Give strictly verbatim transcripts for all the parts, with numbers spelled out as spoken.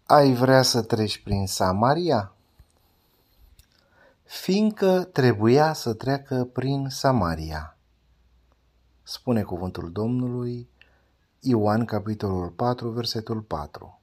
Ai vrea să treci prin Samaria? Fiindcă trebuia să treacă prin Samaria. Spune cuvântul Domnului, Ioan, capitolul patru, versetul patru.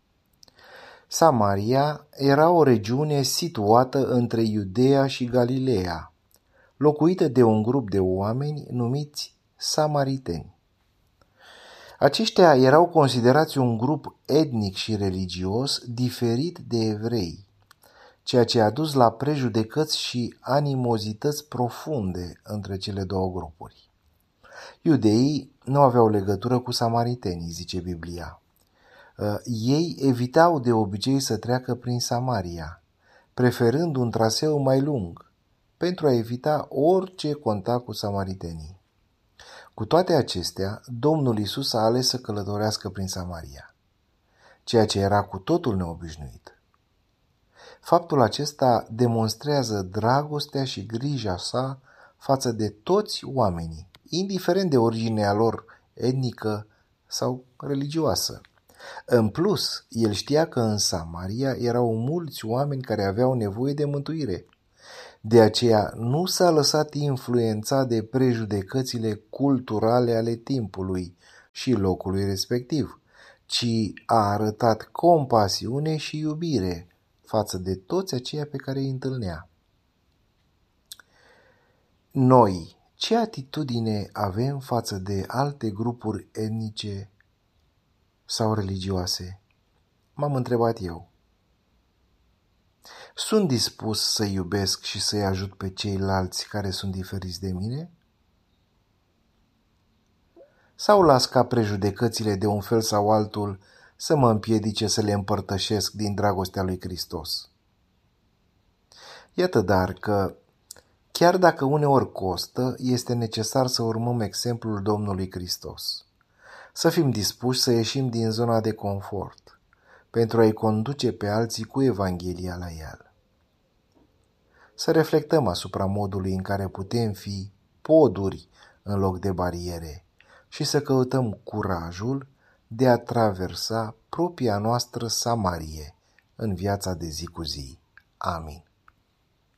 Samaria era o regiune situată între Iudeea și Galileea, locuită de un grup de oameni numiți samariteni. Aceștia erau considerați un grup etnic și religios diferit de evrei, ceea ce a dus la prejudecăți și animozități profunde între cele două grupuri. Iudeii nu aveau legătură cu samaritenii, zice Biblia. Ei evitau de obicei să treacă prin Samaria, preferând un traseu mai lung, pentru a evita orice contact cu samaritenii. Cu toate acestea, Domnul Iisus a ales să călătorească prin Samaria, ceea ce era cu totul neobișnuit. Faptul acesta demonstrează dragostea și grija sa față de toți oamenii, indiferent de originea lor etnică sau religioasă. În plus, el știa că în Samaria erau mulți oameni care aveau nevoie de mântuire. De aceea nu s-a lăsat influențat de prejudecățile culturale ale timpului și locului respectiv, ci a arătat compasiune și iubire față de toți aceia pe care îi întâlnea. Noi, ce atitudine avem față de alte grupuri etnice sau religioase? M-am întrebat eu. Sunt dispus să iubesc și să-i ajut pe ceilalți care sunt diferiți de mine? Sau las ca prejudecățile de un fel sau altul să mă împiedice să le împărtășesc din dragostea lui Hristos? Iată dar că, chiar dacă uneori costă, este necesar să urmăm exemplul Domnului Hristos. Să fim dispuși să ieșim din zona de confort, pentru a-i conduce pe alții cu Evanghelia la El. Să reflectăm asupra modului în care putem fi poduri în loc de bariere și să căutăm curajul de a traversa propria noastră Samarie în viața de zi cu zi. Amin.